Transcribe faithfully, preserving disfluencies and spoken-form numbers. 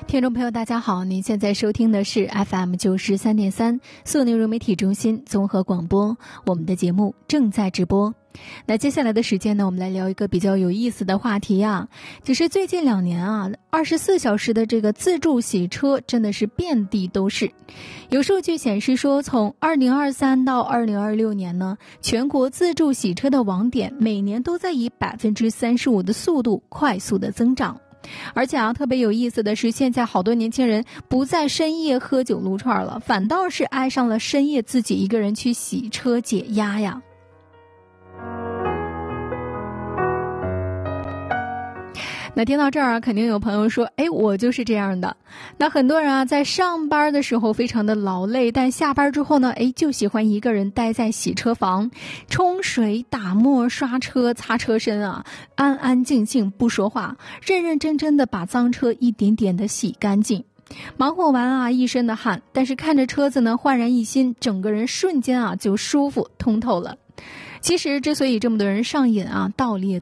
听众朋友大家好，您现在收听的是 F M 九十三点三速牛融媒体中心综合广播，我们的节目正在直播。那接下来的时间呢，我们来聊一个比较有意思的话题啊，就是最近两年啊，二十四小时的这个自助洗车真的是遍地都是。有数据显示说，从二零二三到二零二六年呢，全国自助洗车的网点每年都在以百分之三十五的速度快速的增长。而且啊，特别有意思的是，现在好多年轻人不在深夜喝酒撸串了，反倒是爱上了深夜自己一个人去洗车解压呀。那听到这儿啊，肯定有朋友说，哎，我就是这样的。那很多人啊，在上班的时候非常的劳累，但下班之后呢，哎，就喜欢一个人待在洗车房，冲水、打沫、刷车、擦车身啊，安安静静不说话，认认真真的把脏车一点点的洗干净。忙活完啊，一身的汗，但是看着车子呢，焕然一新，整个人瞬间啊就舒服通透了。其实之所以这么多人上瘾啊，道理也